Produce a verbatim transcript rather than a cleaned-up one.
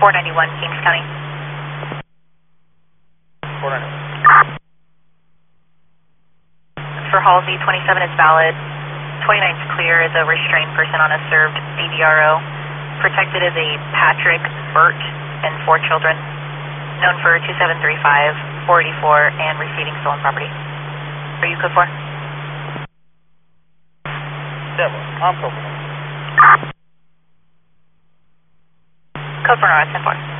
four ninety-one, Kings County. four ninety-one. For Halsey, twenty-seven is valid. twenty-nine is clear as a restrained person on a served D V R O. Protected is a Patrick, Burt, and four children. Known for two seven three five, four eighty-four, and receiving stolen property. Are you code four? Devil, I'm code four. Code four, no, ten four.